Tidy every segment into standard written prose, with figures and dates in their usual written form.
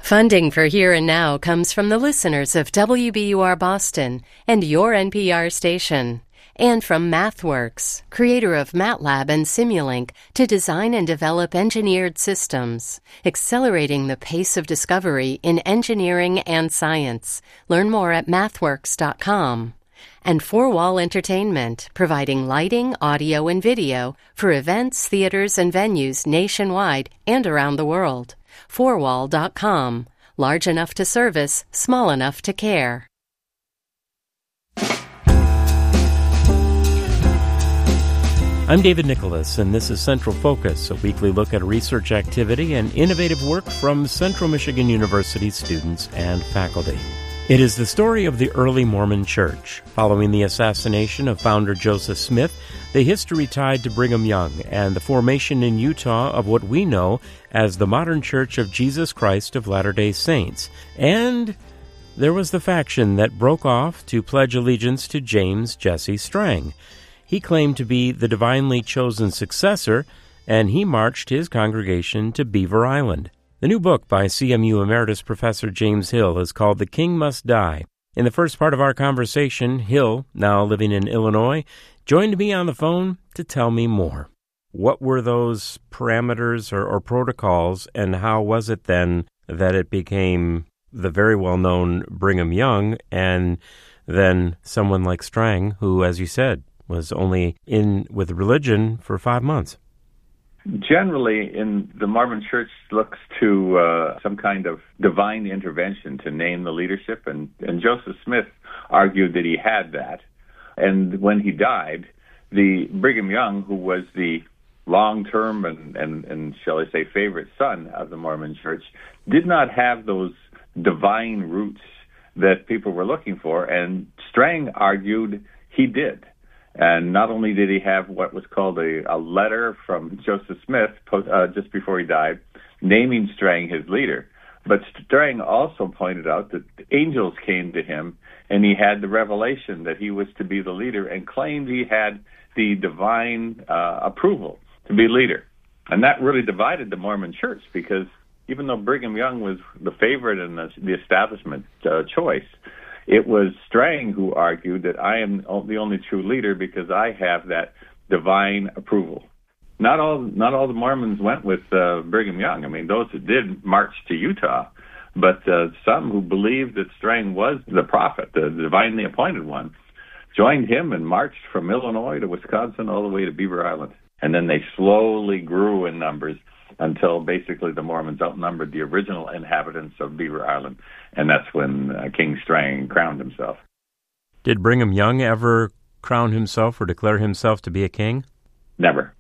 Funding for Here and Now comes from the listeners of WBUR Boston and your NPR station, and from MathWorks, creator of MATLAB and Simulink, to design and develop engineered systems, accelerating the pace of discovery in engineering and science. Learn more at mathworks.com. And Four Wall Entertainment, providing lighting, audio, and video for events, theaters, and venues nationwide and around the world. Fourwall.com. Large enough to service, small enough to care. I'm David Nicholas, and this is Central Focus, a weekly look at research activity and innovative work from Central Michigan University students and faculty. It is the story of the early Mormon Church. Following the assassination of founder Joseph Smith, the history tied to Brigham Young, and the formation in Utah of what we know as the Modern Church of Jesus Christ of Latter-day Saints. And there was the faction that broke off to pledge allegiance to James Jesse Strang. He claimed to be the divinely chosen successor, and he marched his congregation to Beaver Island. The new book by CMU Emeritus Professor James Hill is called The King Must Die. In the first part of our conversation, Hill, now living in Illinois, joined me on the phone to tell me more. What were those parameters or protocols, and how was it then that it became the very well-known Brigham Young and then someone like Strang, who, as you said, was only in with religion for 5 months? Generally, in the Mormon Church looks to some kind of divine intervention to name the leadership, and Joseph Smith argued that he had that. And when he died, the Brigham Young, who was the long-term and shall I say, favorite son of the Mormon Church, did not have those divine roots that people were looking for, and Strang argued he did. And not only did he have what was called a letter from Joseph Smith just before he died, naming Strang his leader, but Strang also pointed out that angels came to him and he had the revelation that he was to be the leader and claimed he had the divine approval to be leader. And that really divided the Mormon Church, because even though Brigham Young was the favorite and the establishment choice, it was Strang who argued that I am the only true leader because I have that divine approval. Not all the Mormons went with Brigham Young. I mean, those that did march to Utah, but some who believed that Strang was the prophet, the divinely appointed one, joined him and marched from Illinois to Wisconsin all the way to Beaver Island. And then they slowly grew in numbers until basically the Mormons outnumbered the original inhabitants of Beaver Island. And that's when King Strang crowned himself. Did Brigham Young ever crown himself or declare himself to be a king? Never.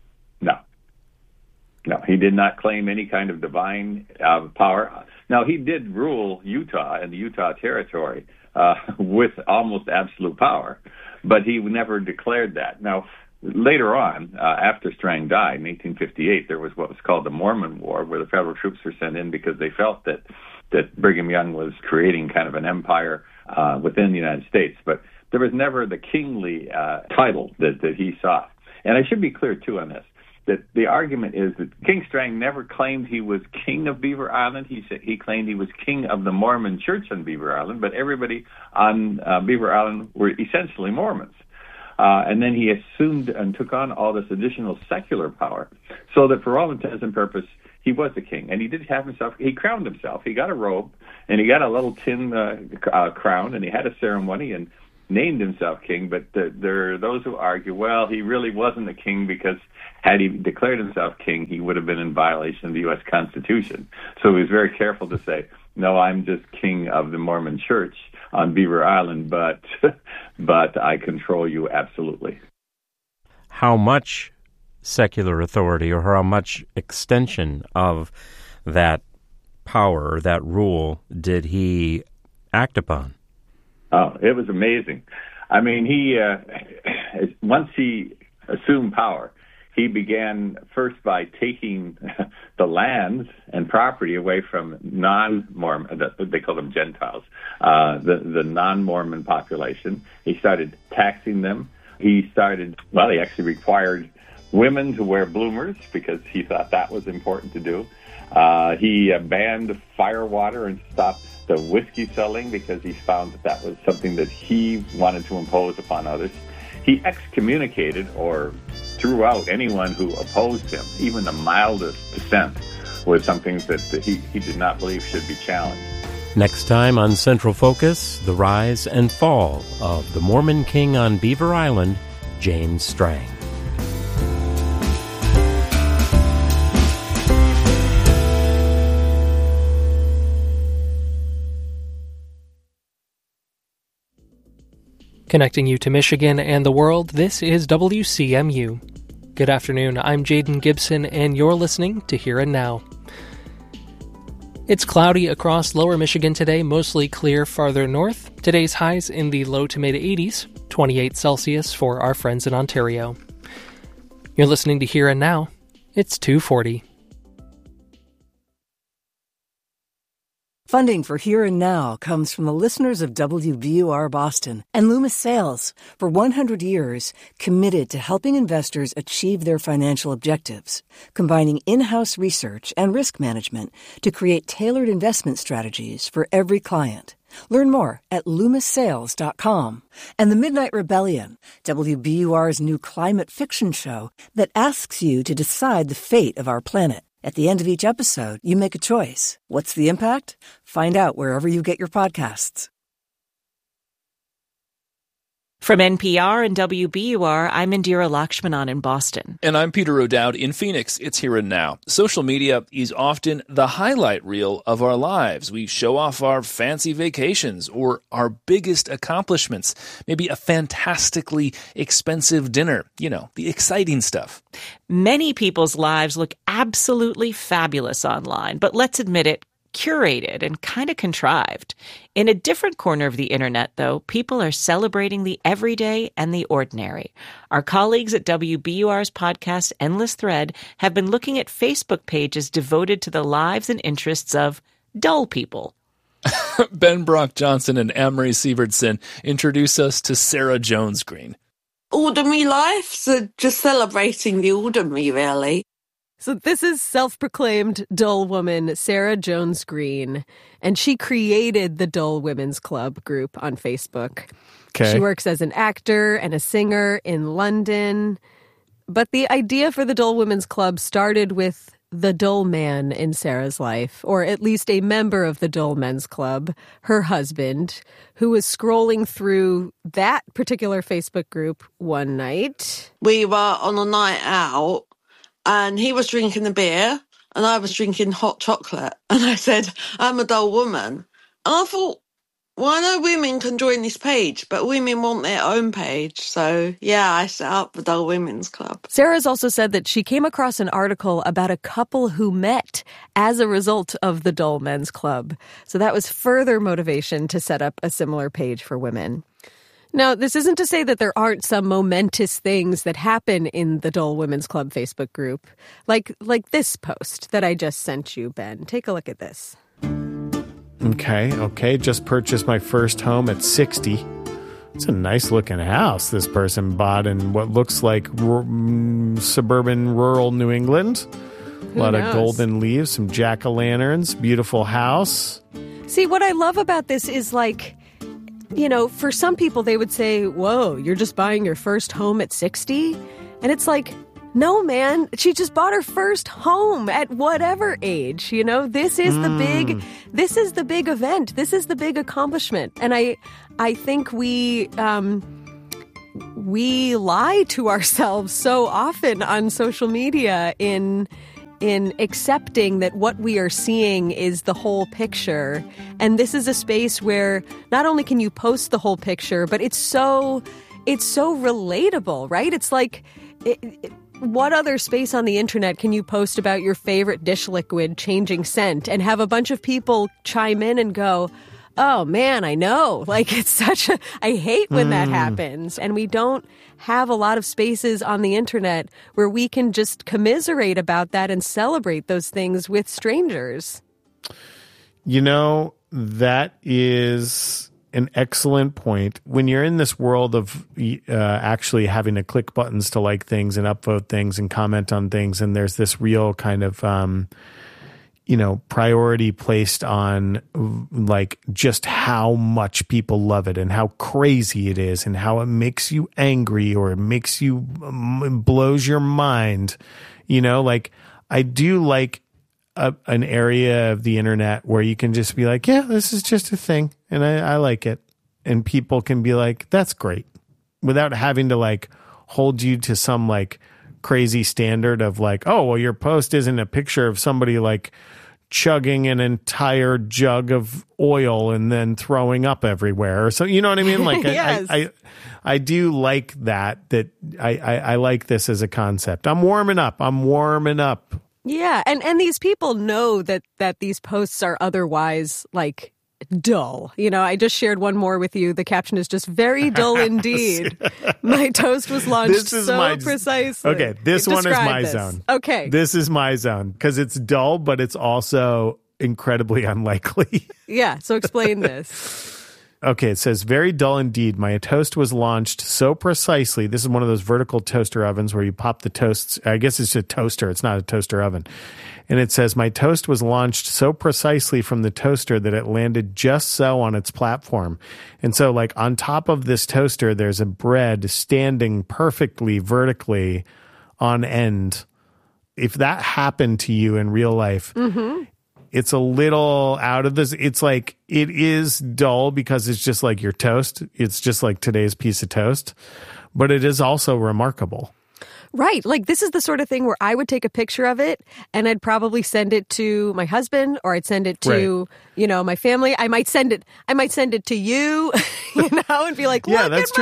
No, he did not claim any kind of divine power. Now, he did rule Utah and the Utah Territory with almost absolute power, but he never declared that. Now, later on, after Strang died in 1858, there was what was called the Mormon War, where the federal troops were sent in because they felt that Brigham Young was creating kind of an empire within the United States. But there was never the kingly title that he sought. And I should be clear, too, on this, that the argument is that King Strang never claimed he was king of Beaver Island. He claimed he was king of the Mormon Church on Beaver Island, but everybody on Beaver Island were essentially Mormons. And then he assumed and took on all this additional secular power, so that for all intents and purposes, he was the king. And he did have himself, he crowned himself. He got a robe, and he got a little tin crown, and he had a ceremony and named himself king. But there are those who argue, well, he really wasn't a king, because had he declared himself king, he would have been in violation of the U.S. Constitution. So he was very careful to say, no, I'm just king of the Mormon Church on Beaver Island, but I control you absolutely. How much secular authority or how much extension of that power or that rule did he act upon? Oh, it was amazing. I mean, he once he assumed power, he began first by taking the lands and property away from non-Mormon, they call them Gentiles, the non-Mormon population. He started taxing them. He actually required women to wear bloomers because he thought that was important to do. He banned firewater and stopped the whiskey selling because he found that was something that he wanted to impose upon others. He excommunicated or threw out anyone who opposed him. Even the mildest dissent was something that he did not believe should be challenged. Next time on Central Focus, the rise and fall of the Mormon king on Beaver Island, James Strang. Connecting you to Michigan and the world, this is WCMU. Good afternoon, I'm Jaden Gibson, and you're listening to Here and Now. It's cloudy across lower Michigan today, mostly clear farther north. Today's highs in the low to mid-80s, 28 Celsius for our friends in Ontario. You're listening to Here and Now. It's 2:40. Funding for Here and Now comes from the listeners of WBUR Boston and Loomis Sales, for 100 years, committed to helping investors achieve their financial objectives, combining in-house research and risk management to create tailored investment strategies for every client. Learn more at LoomisSales.com. And The Midnight Rebellion, WBUR's new climate fiction show that asks you to decide the fate of our planet. At the end of each episode, you make a choice. What's the impact? Find out wherever you get your podcasts. From NPR and WBUR, I'm Indira Lakshmanan in Boston. And I'm Peter O'Dowd in Phoenix. It's Here and Now. Social media is often the highlight reel of our lives. We show off our fancy vacations or our biggest accomplishments. Maybe a fantastically expensive dinner. You know, the exciting stuff. Many people's lives look absolutely fabulous online, but let's admit it, curated and kind of contrived. In a different corner of the internet, though, people are celebrating the everyday and the ordinary. Our colleagues at WBUR's podcast Endless Thread have been looking at Facebook pages devoted to the lives and interests of dull people. Ben Brock Johnson and Anne-Marie Sievertson introduce us to Sarah Jones Green. Ordinary life, so just celebrating the ordinary, really. So this is self-proclaimed dull woman Sarah Jones Green, and she created the Dull Women's Club group on Facebook. Okay. She works as an actor and a singer in London, but the idea for the Dull Women's Club started with the dull man in Sarah's life, or at least a member of the Dull Men's Club, her husband, who was scrolling through that particular Facebook group one night. We were on a night out, and he was drinking a beer, and I was drinking hot chocolate. And I said, I'm a dull woman. And I thought, well, I know women can join this page, but women want their own page. So, yeah, I set up the Dull Women's Club. Sarah's also said that she came across an article about a couple who met as a result of the Dull Men's Club. So that was further motivation to set up a similar page for women. Now, this isn't to say that there aren't some momentous things that happen in the Dull Women's Club Facebook group, like this post that I just sent you, Ben. Take a look at this. Okay. Just purchased my first home at 60. It's a nice-looking house this person bought in what looks like suburban rural New England. A lot of golden leaves, some jack-o'-lanterns, beautiful house. See, what I love about this is you know, for some people, they would say, whoa, you're just buying your first home at 60? And it's like, no, man, she just bought her first home at whatever age. You know, this is the big event. This is the big accomplishment. And I think we lie to ourselves so often on social media in accepting that what we are seeing is the whole picture. And this is a space where not only can you post the whole picture, but it's so relatable, right? It's like, what other space on the internet can you post about your favorite dish liquid changing scent and have a bunch of people chime in and go, oh man, I know. Like, it's such a, I hate when that happens. And we don't have a lot of spaces on the internet where we can just commiserate about that and celebrate those things with strangers. You know, that is an excellent point. When you're in this world of actually having to click buttons to like things and upvote things and comment on things, and there's this real kind of priority placed on like just how much people love it and how crazy it is and how it makes you angry or it makes you blows your mind. Like I do like an area of the internet where you can just be like, yeah, this is just a thing and I like it. And people can be like, that's great, without having to like hold you to some like crazy standard of like, oh, well, your post isn't a picture of somebody like chugging an entire jug of oil and then throwing up everywhere. So, you know what I mean? Like, yes. I do like that I like this as a concept. I'm warming up. Yeah. And these people know that these posts are otherwise like dull. I just shared one more with you. The caption is just very dull indeed. My toast was launched precisely. Okay, this one is my zone. Okay. This is my zone because it's dull, but it's also incredibly unlikely. Yeah, so explain this. Okay, it says, very dull indeed. My toast was launched so precisely. This is one of those vertical toaster ovens where you pop the toasts. I guess it's a toaster. It's not a toaster oven. And it says, my toast was launched so precisely from the toaster that it landed just so on its platform. And so like on top of this toaster, there's a bread standing perfectly vertically on end. If that happened to you in real life, it's a little out of this. It's like, it is dull because it's just like your toast. It's just like today's piece of toast, but it is also remarkable. Right. Like this is the sort of thing where I would take a picture of it and I'd probably send it to my husband or I'd send it to, my family. I might send it to you, and be like, look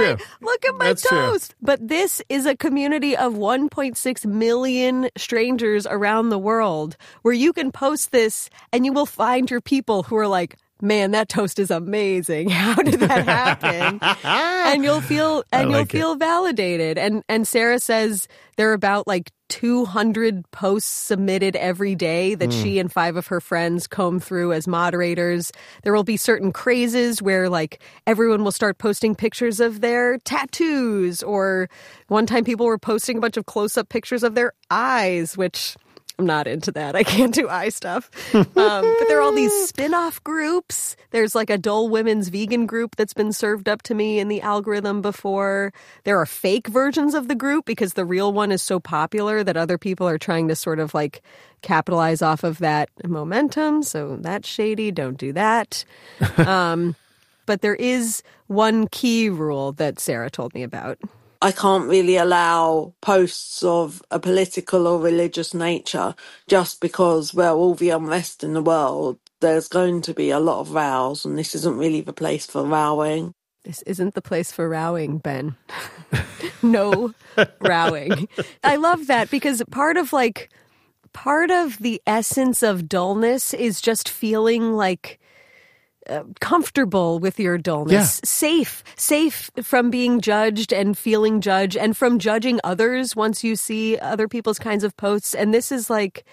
at my toast. True. But this is a community of 1.6 million strangers around the world where you can post this and you will find your people who are like, man, that toast is amazing. How did that happen? And you'll feel validated. And Sarah says there are about like 200 posts submitted every day that she and 5 of her friends comb through as moderators. There will be certain crazes where like everyone will start posting pictures of their tattoos, or one time people were posting a bunch of close-up pictures of their eyes, which I'm not into that. I can't do eye stuff. But there are all these spin-off groups. There's like a Dole Women's vegan group that's been served up to me in the algorithm before. There are fake versions of the group because the real one is so popular that other people are trying to sort of like capitalize off of that momentum. So that's shady. Don't do that. But there is one key rule that Sarah told me about. I can't really allow posts of a political or religious nature just because, well, all the unrest in the world, there's going to be a lot of rows, and this isn't really the place for rowing. This isn't the place for rowing, Ben. No rowing. I love that because part of the essence of dullness is just feeling like comfortable with your dullness, safe from being judged and feeling judged and from judging others once you see other people's kinds of posts. And this is like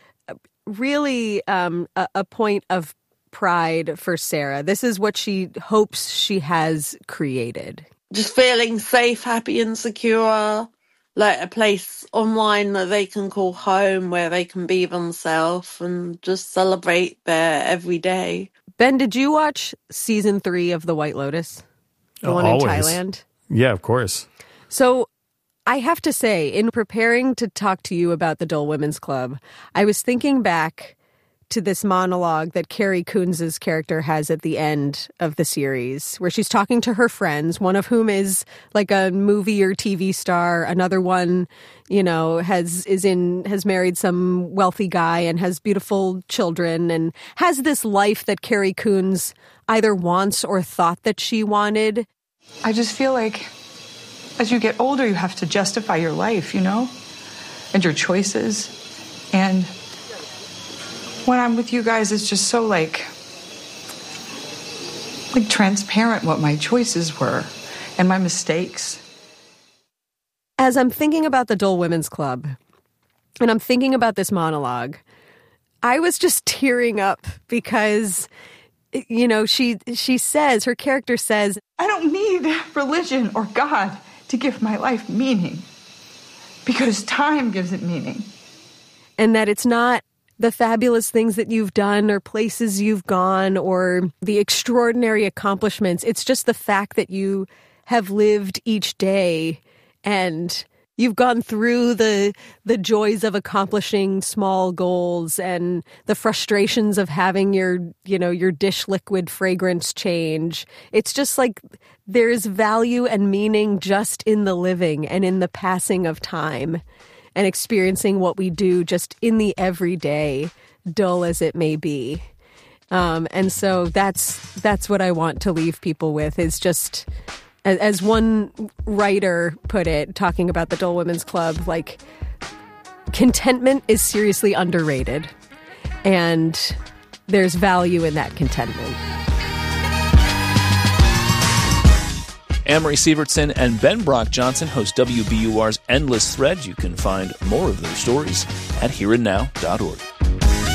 really a point of pride for Sarah. This is what she hopes she has created. Just feeling safe, happy and secure, like a place online that they can call home where they can be themselves and just celebrate their everyday. Ben, did you watch season 3 of The White Lotus? The one in Thailand? Yeah, of course. So I have to say, in preparing to talk to you about the Dole Women's Club, I was thinking back to this monologue that Carrie Coons's character has at the end of the series, where she's talking to her friends, one of whom is like a movie or TV star. Another one, has married some wealthy guy and has beautiful children and has this life that Carrie Coons either wants or thought that she wanted. I just feel like as you get older, you have to justify your life, and your choices. And when I'm with you guys, it's just so like transparent what my choices were and my mistakes. As I'm thinking about the Dole Women's Club and I'm thinking about this monologue, I was just tearing up because, she says, her character says, I don't need religion or God to give my life meaning because time gives it meaning. And that it's not the fabulous things that you've done or places you've gone or the extraordinary accomplishments. It's just the fact that you have lived each day and you've gone through the joys of accomplishing small goals and the frustrations of having your dish liquid fragrance change. It's just like there's value and meaning just in the living and in the passing of time and experiencing what we do just in the everyday, dull as it may be. And so that's what I want to leave people with, is just, as one writer put it, talking about the Dull Women's Club, like, contentment is seriously underrated, and there's value in that contentment. Amory Sievertson and Ben Brock Johnson host WBUR's Endless Thread. You can find more of their stories at hereandnow.org.